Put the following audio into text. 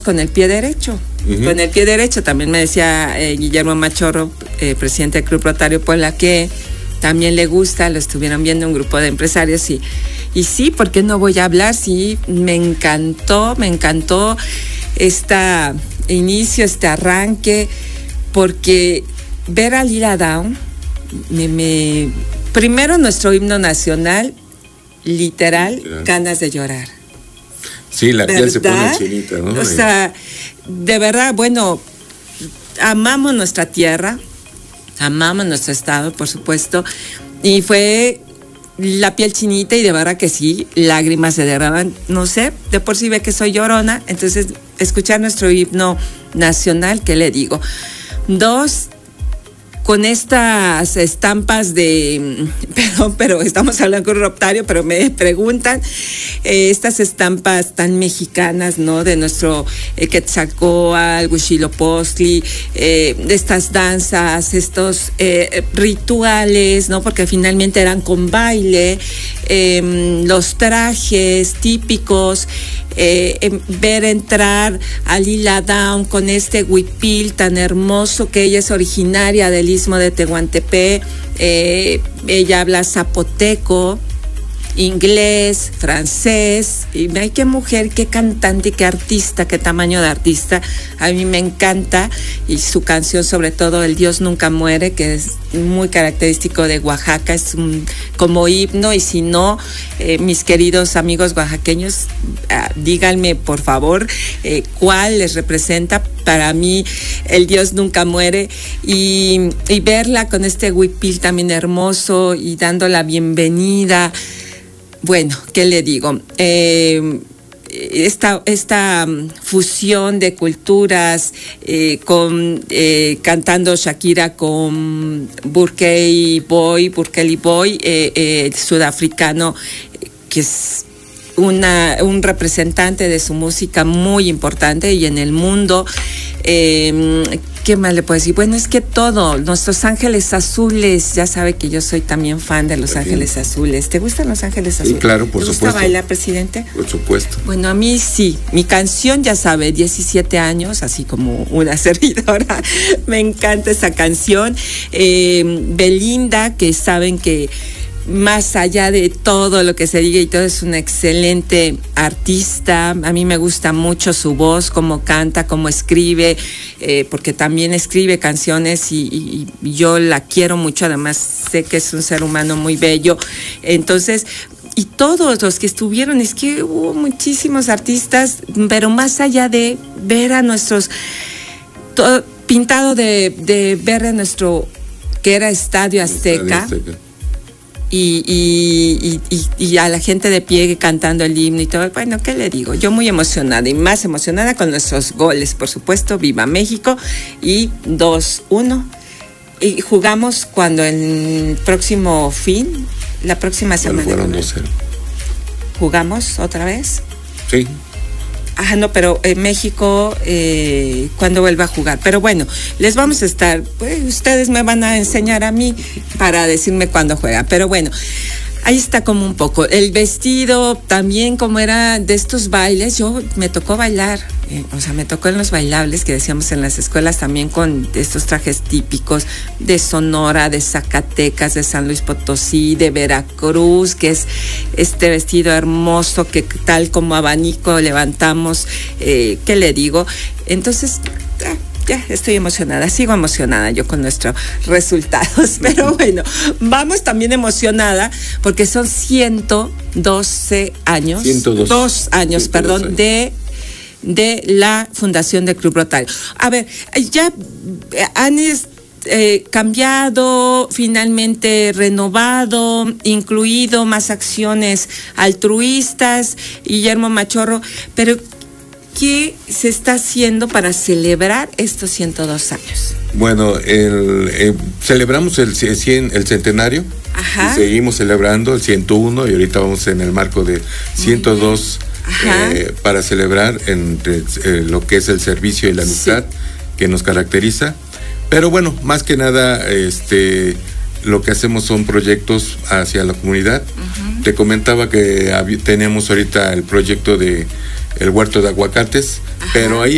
con el pie derecho. Con el pie derecho, también me decía Guillermo Machorro, presidente del Club Rotario Puebla, que también le gusta, lo estuvieron viendo un grupo de empresarios y sí, ¿por qué no voy a hablar? Sí, me encantó este inicio, este arranque, porque ver a Lila Downs, primero nuestro himno nacional, literal, ganas de llorar. Sí, la piel se pone chinita, ¿no? O sea, de verdad, bueno, amamos nuestra tierra, amamos nuestro estado, por supuesto, y fue la piel chinita y de verdad que sí, lágrimas se derraman, no sé, de por sí ve que soy llorona, entonces escuchar nuestro himno nacional, ¿qué le digo? 2, con estas estampas de, pero estamos hablando con Rotario, pero me preguntan, estas estampas tan mexicanas, ¿no? De nuestro Quetzalcóatl, Huitzilopochtli, de estas danzas, estos rituales, ¿no? Porque finalmente eran con baile, los trajes típicos, ver entrar a Lila Downs con este huipil tan hermoso, que ella es originaria del Istmo de Tehuantepec, ella habla zapoteco, inglés, francés, y ay, qué mujer, qué cantante, qué artista, qué tamaño de artista. A mí me encanta, y su canción, sobre todo El Dios Nunca Muere, que es muy característico de Oaxaca, es como himno, y si no, mis queridos amigos oaxaqueños, díganme por favor cuál les representa. Para mí El Dios Nunca Muere, y verla con este huipil también hermoso y dando la bienvenida. Bueno, ¿qué le digo? Esta fusión de culturas, cantando Shakira con Burkeli Boy, sudafricano, que es un representante de su música muy importante y en el mundo. ¿Qué más le puedo decir? Bueno, es que todo, nuestros Ángeles Azules, ya sabe que yo soy también fan de Los Ángeles Azules. ¿Te gustan Los Ángeles Azules? Sí, claro, por supuesto. ¿Te gusta bailar, presidente? Por supuesto. Bueno, a mí sí. Mi canción, ya sabe, 17 años, así como una servidora. Me encanta esa canción. Belinda, que saben que más allá de todo lo que se diga y todo, es una excelente artista. A mí me gusta mucho su voz, cómo canta, cómo escribe, porque también escribe canciones y yo la quiero mucho. Además, sé que es un ser humano muy bello. Entonces, y todos los que estuvieron, es que hubo muchísimos artistas, pero más allá de ver a nuestros, pintado de ver a nuestro, que era Estadio Azteca. Y a la gente de pie cantando el himno y todo. Bueno, ¿qué le digo? Yo muy emocionada, y más emocionada con nuestros goles, por supuesto. Viva México. Y 2-1. Y jugamos cuando el próximo fin, la próxima semana. Fueron 2-0. ¿Jugamos otra vez? Sí. Ah, no, pero México, cuando vuelva a jugar. Pero bueno, les vamos a estar, pues ustedes me van a enseñar a mí para decirme cuándo juega. Pero bueno, ahí está como un poco. El vestido también, como era de estos bailes, me tocó bailar, me tocó en los bailables que decíamos en las escuelas, también con estos trajes típicos de Sonora, de Zacatecas, de San Luis Potosí, de Veracruz, que es este vestido hermoso que tal como abanico levantamos, ¿qué le digo? Entonces, ya estoy emocionada, sigo emocionada yo con nuestros resultados, pero bueno, vamos también emocionada porque son 112 años, 102 años, perdón, de la fundación del Club Rotario. A ver, ya han cambiado, finalmente renovado, incluido más acciones altruistas, Guillermo Machorro, pero ¿qué se está haciendo para celebrar estos 102 años? Bueno, celebramos el centenario. Ajá. Y seguimos celebrando el 101 y ahorita vamos en el marco de 102 para celebrar entre lo que es el servicio y la amistad que nos caracteriza. Pero bueno, más que nada, lo que hacemos son proyectos hacia la comunidad. Te comentaba que tenemos ahorita el proyecto de el huerto de aguacates, pero ahí